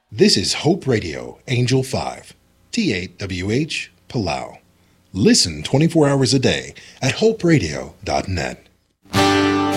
This is Hope Radio, Angel 5, T8WH, Palau. Listen 24 hours a day at hoperadio.net.